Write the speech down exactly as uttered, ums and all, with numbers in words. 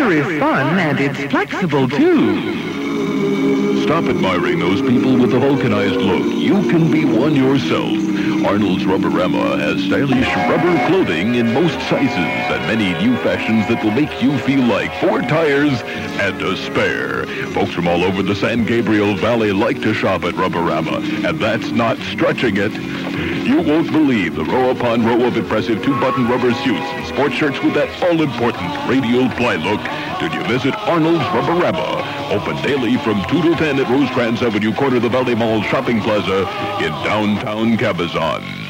leather is fun, and it's flexible, too. Stop admiring those people with the vulcanized look. You can be one yourself. Arnold's Rubberama has stylish rubber clothing in most sizes and many new fashions that will make you feel like four tires and a spare. Folks from all over the San Gabriel Valley like to shop at Rubberama, and that's not stretching it. You won't believe the row upon row of impressive two-button rubber suits and sports shirts with that all-important radial fly look till you visit Arnold's Rubberama. Open daily from two to ten at Rosecrans Avenue, corner of the Valley Mall Shopping Plaza in downtown Cabazon.